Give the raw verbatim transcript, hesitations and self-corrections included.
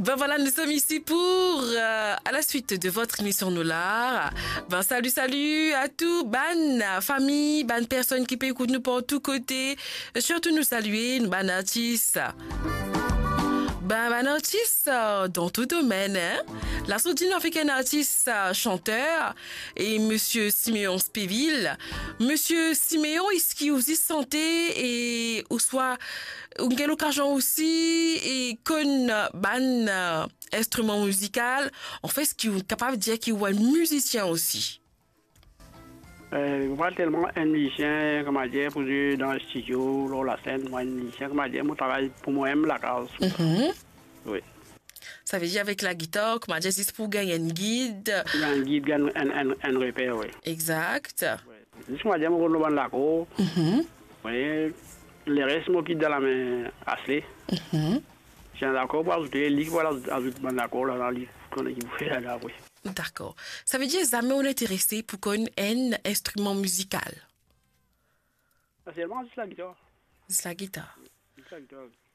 Ben voilà, nous sommes ici pour, euh, à la suite de votre émission Nous l'art. Ben salut, salut à tout, ban famille, ban personnes qui peut écouter nous par tous côtés. Surtout nous saluer, nous ban artistes. Ben, un artiste euh, dans tout domaine, hein. La sourdine africaine artiste euh, chanteur et Monsieur Siméon Spéville. Monsieur Siméon, est-ce qu'il vous y santé et ou soit ou quelle occasion aussi et qu'on ban euh, instrument musical. En fait, ce qui est capable de dire qu'il est un musicien aussi. Euh, pas tellement un musicien, comment dire, pour jouer dans le studio, dans la scène, moi, un musicien, comment dire, mon travail pour moi-même, la case. Mm-hmm. Oui. Ça veut dire avec la guitare, comment dire, c'est pour gagner un guide. Un guide, un, un, un, un repère, oui. Exact. Oui. Je comment dire, mon rôle dans la cour. Mm-hmm. Oui. Les restes, mon guide dans la main, Asley. Mm-hmm. J'ai un accord pour ajouter, les voilà, ajouter dans l'accord, là, dans le qu'on a fait là, oui. D'accord. Ça veut dire jamais on est intéressé pour qu'on ait un instrument musical. Seulement, c'est la guitare. C'est la guitare. C'est la guitare.